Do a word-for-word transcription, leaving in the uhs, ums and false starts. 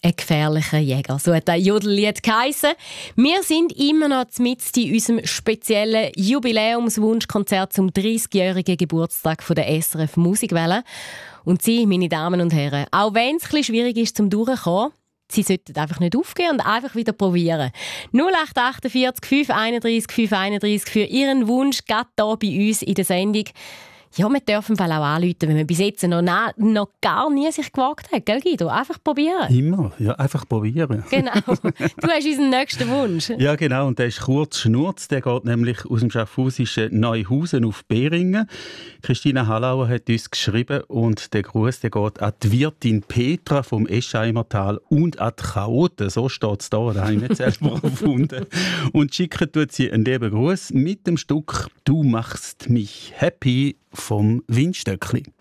Ein gefährlicher Jäger, so hat das Jodellied geheissen. Wir sind immer noch mitten in unserem speziellen Jubiläumswunschkonzert zum dreißigjährigen Geburtstag von der S R F Musikwelle. Und Sie, meine Damen und Herren, auch wenn es ein bisschen schwierig ist zum Durchkommen, Sie sollten einfach nicht aufgeben und einfach wieder probieren. null acht achtundvierzig fünf einunddreißig fünf einunddreißig für Ihren Wunsch, gerade hier bei uns in der Sendung. Ja, wir dürfen auch anrufen, wenn man bis jetzt noch, na, noch gar nie sich gewagt hat. Gell, Guido? Einfach probieren. Immer, ja, einfach probieren. Genau. Du hast unseren nächsten Wunsch. Ja, genau. Und der ist kurz Schnurz. Der geht nämlich aus dem schaffhausischen Neuhausen auf Beringen. Christina Hallauer hat uns geschrieben und der Gruß der geht an die Wirtin Petra vom Eschheimertal und an die Chaoten. So steht es da, da habe ich nicht selber gefunden. Und schicken tut sie einen lieben Gruß mit dem Stück «Du machst mich happy» vom Windstöckli.